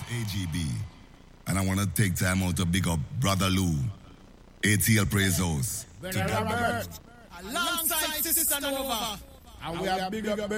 AGB. And I want to take time out to big up Brother Lou, ATL Praise House. Alongside Sister Nova. And we are big up